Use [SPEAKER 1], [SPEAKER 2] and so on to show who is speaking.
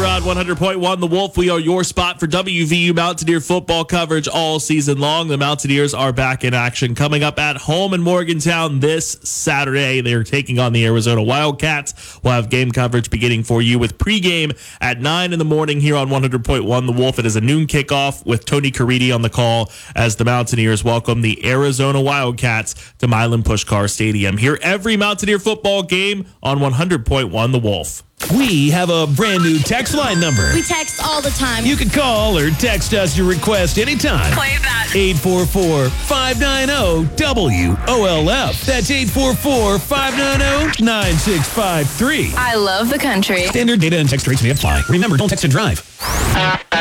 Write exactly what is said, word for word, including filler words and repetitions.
[SPEAKER 1] here on one hundred point one The Wolf. We are your spot for W V U Mountaineer football coverage all season long. The Mountaineers are back in action coming up at home in Morgantown this Saturday. They're taking on the Arizona Wildcats. We'll have game coverage beginning for you with pregame at nine in the morning here on one hundred point one The Wolf. It is a noon kickoff with Tony Caridi on the call as the Mountaineers welcome the Arizona Wildcats to Milan Puskar Stadium. Hear every Mountaineer football game on one hundred point one The Wolf.
[SPEAKER 2] We have a brand new text line number.
[SPEAKER 3] We text all the time.
[SPEAKER 2] You can call or text us your request anytime.
[SPEAKER 3] Play that.
[SPEAKER 2] eight four four, five nine zero, W O L F. That's eight four four, five nine zero, nine six five three.
[SPEAKER 3] I love the country.
[SPEAKER 2] Standard data and text rates may apply. Remember, don't text and drive.